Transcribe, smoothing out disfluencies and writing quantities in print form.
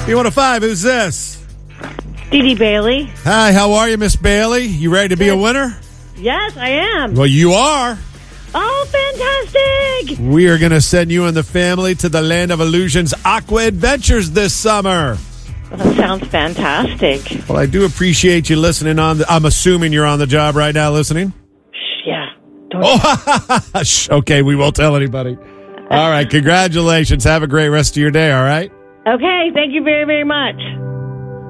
B105, who's this? Dee Dee Bailey. Hi, how are you, Miss Bailey? You ready to be a winner? Yes, I am. Well, you are. Oh, fantastic. We are going to send you and the family to the Land of Illusions Aqua Adventures this summer. Well, that sounds fantastic. Well, I do appreciate you listening on. I'm assuming you're on the job right now listening. Yeah. Okay, we won't tell anybody. All right, congratulations. Have a great rest of your day, all right? Okay, thank you very, very much.